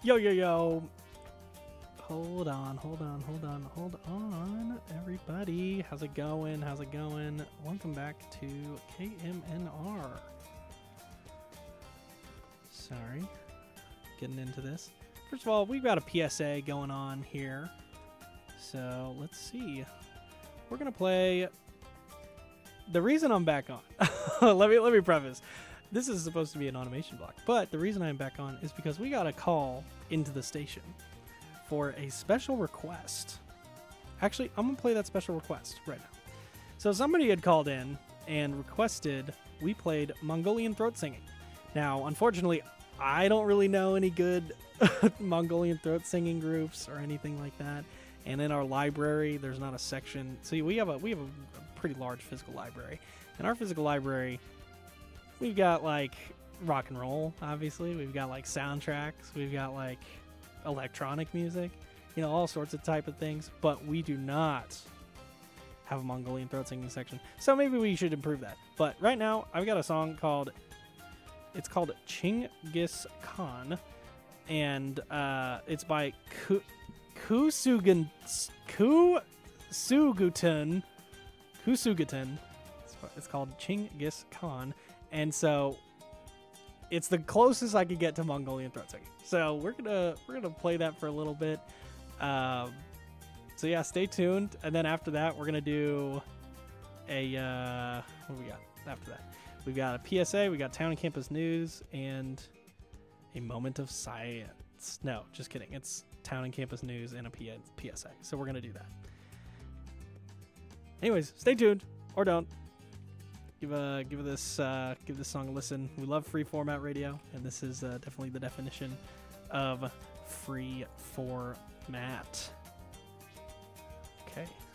Yo, yo, yo. Hold on, everybody. How's it going? Welcome back to KMNR. Sorry, getting into this. First of all, we've got a PSA going on here. So let's see. We're gonna play. The reason I'm back on. let me preface. This is supposed to be an automation block, but the reason I'm back on is because we got a call into the station for a special request. Actually, I'm gonna play that special request right now. So somebody had called in and requested we played Mongolian throat singing. Now, unfortunately, I don't really know any good Mongolian throat singing groups or anything like that. And in our library, there's not a section. See, we have a pretty large physical library. In our physical library, we've got like rock and roll, obviously. We've got like soundtracks. We've got like electronic music, you know, all sorts of type of things. But we do not have a Mongolian throat singing section. So maybe we should improve that. But right now, I've got a song called Chinggis Khan. And it's by Kusugutan. It's called Chinggis Khan. And so it's the closest I could get to Mongolian throat singing. So we're gonna play that for a little bit. So yeah, stay tuned. And then after that, we're gonna do a what do we got after that? We've got a PSA, we got town and campus news, and a moment of science. No, just kidding. It's town and campus news and a PSA. So we're gonna do that. Anyways, stay tuned or don't. Give this song a listen. We love free format radio, and this is definitely the definition of free format. Okay.